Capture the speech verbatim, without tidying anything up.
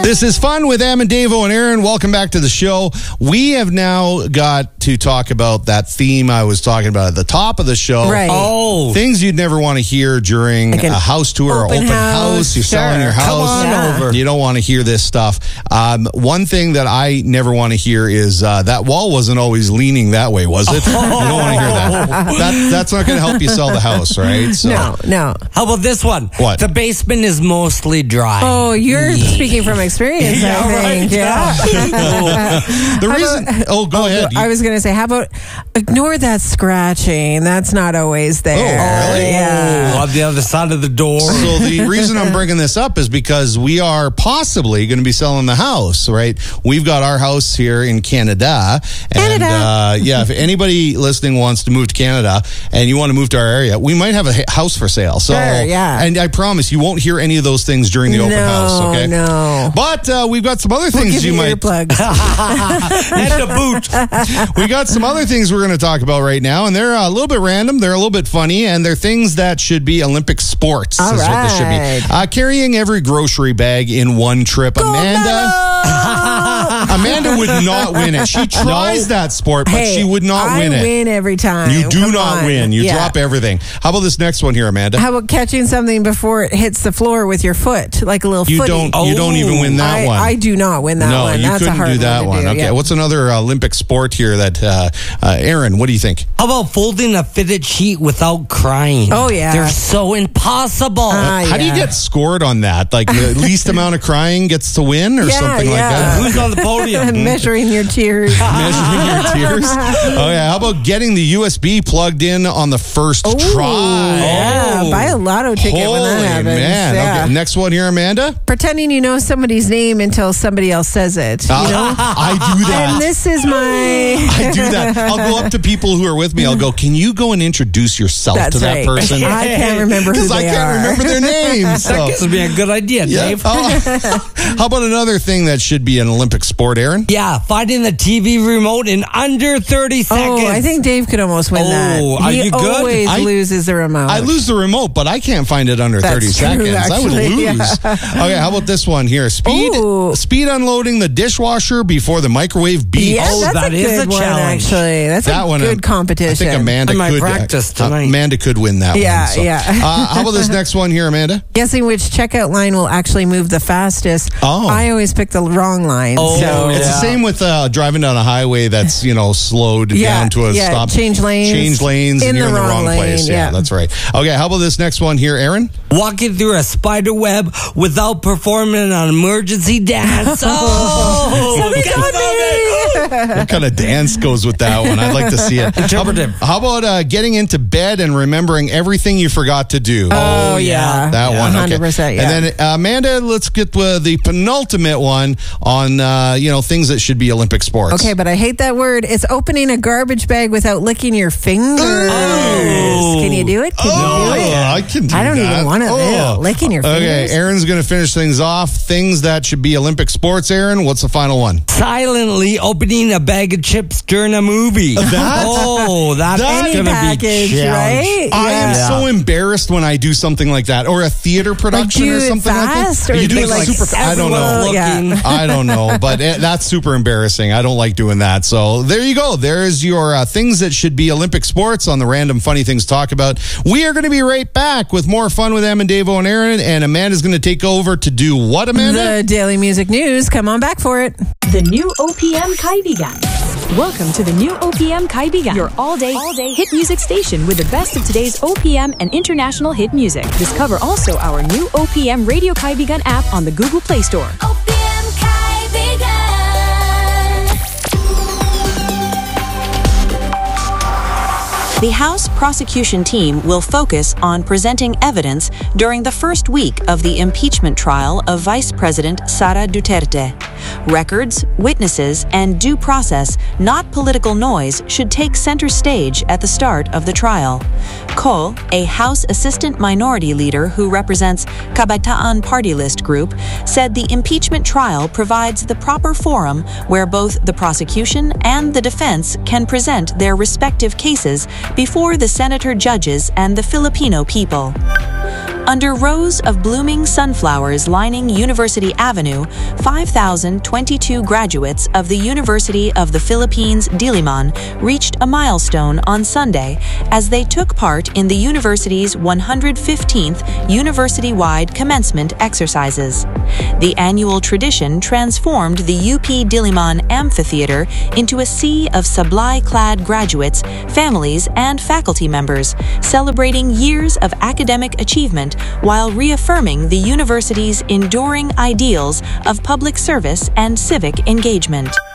This is Fun with Am and Davo and Aaron. Welcome back to the show. We have now got to talk about that theme I was talking about at the top of the show. Right. Oh. Things you'd never want to hear during Like a house tour or open house. house. You're sure. selling your house. Come on yeah. over. You don't want to hear this stuff. Um, one thing that I never want to hear is uh, that wall wasn't always leaning that way, was it? Oh. You don't want to hear that. that that's not going to help you sell the house, right? So. No, no. How about this one? What? The basement is mostly dry. Oh, you're yeah. speaking from experience, yeah, I think. Right. Yeah. The reason... About, oh, go oh, ahead. I was going to say, how about ignore that scratching? That's not always there. Oh, really? Yeah. Oh, on the other side of the door. So the reason I'm bringing this up is because we are possibly going to be selling the house, right? We've got our house here in Canada. And, Canada. Uh, yeah, if anybody listening wants to move to Canada and you want to move to our area, we might have a house for sale. So, sure, yeah. And I promise you won't hear any of those things during the open no, house, okay? No, But uh, we've got some other things we'll give you, you might... earplugs. And a boot. We got some other things we're going to talk about right now, and they're a little bit random, they're a little bit funny, and they're things that should be Olympic sports. All is right. what they should be. Uh, carrying every grocery bag in one trip. Gold Amanda... Amanda would not win it. She tries no. that sport, but hey, she would not I win it. I win every time. You do Come not on. win. You yeah. drop everything. How about this next one here, Amanda? How about catching something before it hits the floor with your foot, like a little you footy? don't. You don't even win that I, one. I do not win that no, one. you That's couldn't a hard do that one. one. To do, okay, yeah. what's another uh, Olympic sport here that, uh, uh, Aaron, what do you think? How about folding a fitted sheet without crying? Oh, yeah. They're so impossible. Uh, How yeah. do you get scored on that? Like the least amount of crying gets to win or yeah, something yeah. like that? Who's on the podium? Measuring your tears. Measuring your tears. Oh, yeah. How about getting the U S B plugged in on the first Ooh, try? Yeah, Oh. buy a lotto ticket Holy when that happens. man. Yeah. Okay, next one here, Amanda. Pretending you know somebody's name until somebody else says it. You Uh, know? I do that. And this is my... I do that. I'll go up to people who are with me. I'll go, can you go and introduce yourself That's to that right. person? I can't remember who Because I they can't are. remember their names. So. That would be a good idea, Yeah. Dave. Oh. How about another thing that should be an Olympic sport, Aaron? Yeah, finding the T V remote in under thirty seconds. Oh, I think Dave could almost win Oh, that. are he you good? always I- loses the remote. I lose the remote, but I can't find it under That's thirty true, seconds. I would actually, lose. yeah. Okay, how about this one here? Speed Ooh. speed unloading the dishwasher before the microwave beeps. Yeah, Oh, that's that a is good a one, challenge. actually. That's That a one, good um, competition. I think Amanda I might could practice uh, tonight. Amanda could win that Yeah, one. So. yeah. uh, how about this next one here, Amanda? Guessing which checkout line will actually move the fastest. Oh. I always pick the wrong line. Oh, so It's the Yeah. same with uh, driving down a highway that's, you know, slowed Yeah, down to a yeah, stop. change lanes. Change lanes In and you're the in the wrong wrong lane, place. Yeah, yeah. that's right. Okay, how about this next one here, Aaron? Walking through a spider web without performing an emergency dance. Oh, Somebody get got on me. What kind of dance goes with that one? I'd like to see it. Interpretive. How about uh, getting into bed and remembering everything you forgot to do? Oh, yeah. That Yeah, one, okay. one hundred percent, yeah. And then uh, Amanda, let's get uh, the penultimate one on uh, you know things that should be Olympic sports. Okay, but I hate that word. It's opening a garbage bag without licking your fingers. Oh. Can you do it? Can Oh, you do it? I can do I don't that. even want to Oh. licking your fingers. Okay, Aaron's going to finish things off. Things that should be Olympic sports, Aaron. What's the final one? Silently opening a bag of chips during a movie. That- oh, that's that- Any going to be package, challenge. right? I am Yeah. so embarrassed when I do something like that, or a theater production do or it something fast, like or that. You do do it it like super. I don't know. everyone looking? Yeah. I don't know, but it, that's super embarrassing. I don't like doing that. So there you go. There's your uh, things that should be Olympic sports on the Random Funny Things Talk About. We are going to be right back with more fun with Em and Davo and Aaron, and Amanda's going to take over to do what, Amanda? The Daily Music News. Come on back for it. The new O P M Kaibigan. Welcome to the new O P M Kaibigan, your all-day, all-day hit music station with the best of today's O P M and international hit music. Discover also our new O P M Radio Kaibigan app on the Google Play Store. O P M Kaibigan. The House prosecution team will focus on presenting evidence during the first week of the impeachment trial of Vice President Sara Duterte. Records, witnesses, and due process, not political noise, should take center stage at the start of the trial. Ko, a House Assistant Minority Leader who represents Kabataan Party List Group, said the impeachment trial provides the proper forum where both the prosecution and the defense can present their respective cases before the senator judges and the Filipino people. Under rows of blooming sunflowers lining University Avenue, five thousand twenty-two graduates of the University of the Philippines, Diliman, reached a milestone on Sunday as they took part in the university's one hundred fifteenth university-wide commencement exercises. The annual tradition transformed the U P Diliman Amphitheater into a sea of sablai-clad graduates, families, and faculty members, celebrating years of academic achievement while reaffirming the university's enduring ideals of public service and civic engagement.